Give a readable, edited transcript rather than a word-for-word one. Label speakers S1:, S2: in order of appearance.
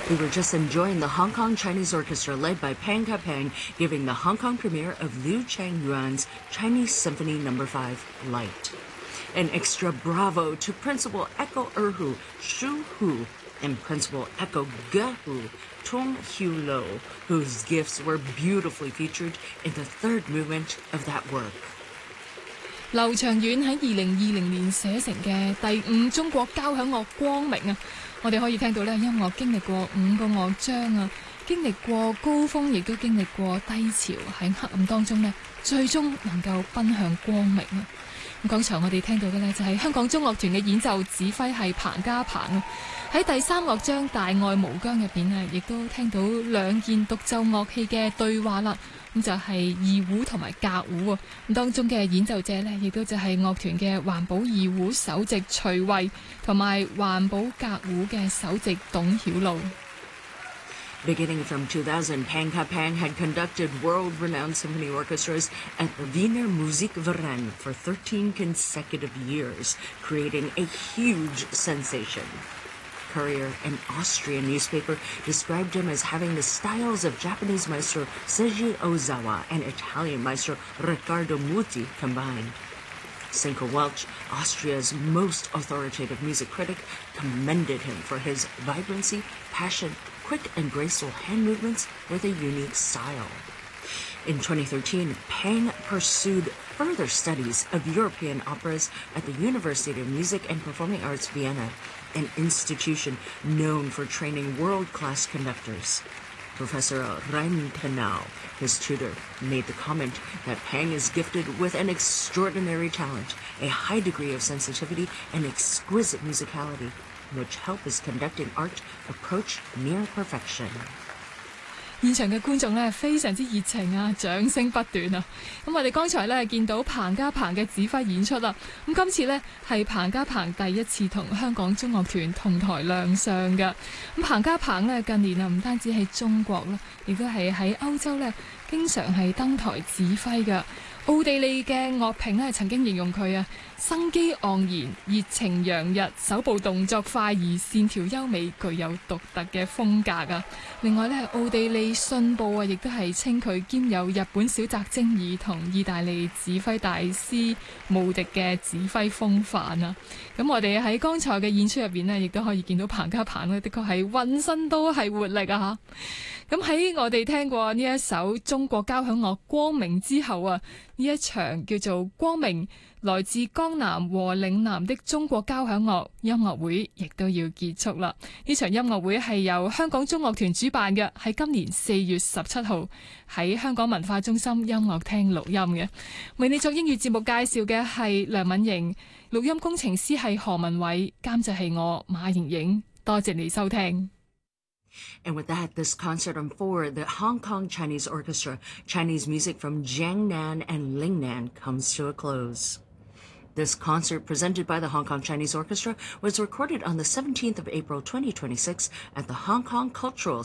S1: We were just enjoying the Hong Kong Chinese Orchestra led by Pang Ka-pang giving the Hong Kong premiere of Liu Changyuan's Chinese Symphony No. 5, Light. An extra bravo to Principal Echo Erhu Shu Hu and Principal Echo Gehu Tung Hu Lo, whose gifts were beautifully featured in the third movement of that work.
S2: 劉長遠喺2020年寫成嘅第5中國交響樂光明啊，我哋可以聽到咧音樂經歷過5個樂章啊，經歷過高峰，亦都經歷過低潮，喺黑暗當中呢，最終能夠奔向光明啊！咁剛才我哋聽到嘅呢，就係香港中樂團嘅演奏指揮係彭家鵬啊，喺第3樂章《大愛無疆》入邊啊，亦都聽到2件獨奏樂器嘅對話啦。咁就係二胡同埋革胡啊，咁當中嘅演奏者呢，亦都就係樂團嘅環保二胡首席徐慧同埋環保革胡嘅首席董曉露。
S1: Beginning from 2000, Pang Ka-pang had conducted world-renowned symphony orchestras at the Wiener Musikverein for 13 consecutive years, creating a huge sensation. Courier, an Austrian newspaper, described him as having the styles of Japanese maestro Seiji Ozawa and Italian maestro Riccardo Muti combined. Cinco Welch, Austria's most authoritative music critic, commended him for his vibrancy, passion, quick and graceful hand movements with a unique style. In 2013, Pang pursued further studies of European operas at the University of Music and Performing Arts Vienna, an institution known for training world-class conductors. Professor Raimund Tenau, his tutor, made the comment that Pang is gifted with an extraordinary talent, a high degree of sensitivity, and exquisite musicality, which help his conducting art approach near perfection.
S2: 現場嘅觀眾呢，非常之熱情啊，掌聲不斷啊！咁我哋剛才呢，見到彭家鵬嘅指揮演出啦。咁今次呢，係彭家鵬第一次同香港中樂團同台亮相嘅。咁彭家鵬呢，近年啊唔單止係中國啦，亦都係喺歐洲呢，經常係登台指揮嘅。奧地利嘅樂評呢，曾經形容佢啊，生機盎然、熱情洋溢，手部動作快而線條優美，具有獨特嘅風格啊！另外呢，奧地利信報啊，亦都係稱佢兼有日本小澤征爾同意大利指揮大師慕迪嘅指揮風範啊！咁我哋喺剛才嘅演出入邊呢，亦都可以見到彭家鵬呢，的確係渾身都係活力啊！咁喺我哋聽過呢一首中國交響樂《光明》之後啊，呢一場叫做《光明》來自江南和嶺南的中國交響樂音樂會亦都要結束啦。呢場音樂會係由香港中樂團主辦嘅，喺今年4月17號喺香港文化中心音樂廳錄音嘅。為你作音樂節目介紹嘅係梁敏瑩，錄音工程師係何文偉，監製係我馬瑩瑩。多謝你收聽。
S1: And with that, this concert on 4, the Hong Kong Chinese Orchestra, Chinese music from Jiangnan and Lingnan, comes to a close. This concert, presented by the Hong Kong Chinese Orchestra, was recorded on the 17th of April 2026 at the Hong Kong Cultural